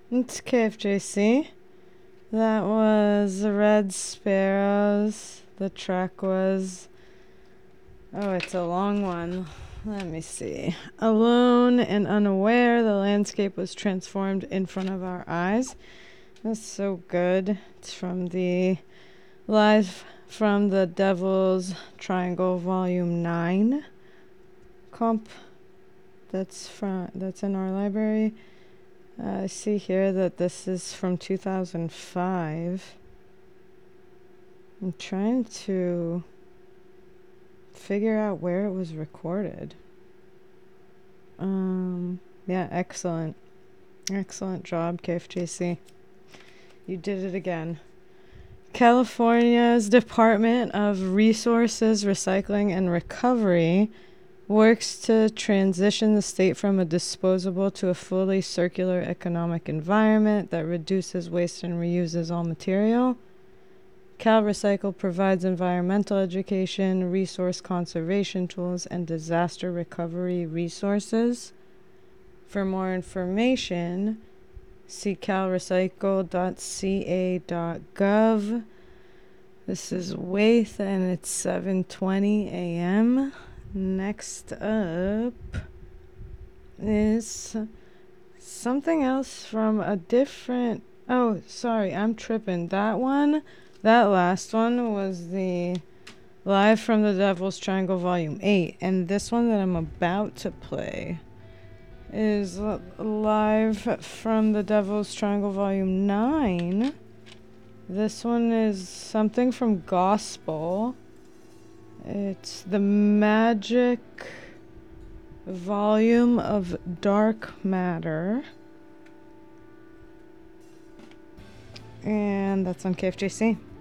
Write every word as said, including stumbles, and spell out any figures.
It's K F J C. That was the Red Sparrows. The track was... Oh, it's a long one. Let me see. Alone and unaware, the landscape was transformed in front of our eyes. That's so good. It's from the Live from the Devil's Triangle Volume nine comp. That's from that's in our library. Uh, I see here that this is from two thousand five. I'm trying to figure out where it was recorded. Um, yeah, excellent. Excellent job, K F J C. You did it again. California's Department of Resources, Recycling, and Recovery works to transition the state from a disposable to a fully circular economic environment that reduces waste and reuses all material. CalRecycle provides environmental education, resource conservation tools, and disaster recovery resources. For more information, see cal recycle dot c a dot gov. This is Waith, and it's seven twenty a m Next up is something else from a different... Oh, sorry, I'm tripping. That one, that last one was the Live from the Devil's Triangle Volume eight. And this one that I'm about to play is Live from the Devil's Triangle Volume nine. This one is something from Gospel. It's the Magic Volume of Dark Matter. And that's on K F J C.